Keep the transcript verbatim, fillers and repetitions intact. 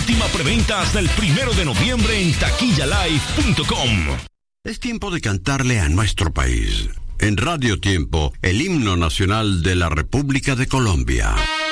Última preventa hasta el primero de noviembre en taquilla live punto com. Es tiempo de cantarle a nuestro país. En Radio Tiempo, el himno nacional de la República de Colombia.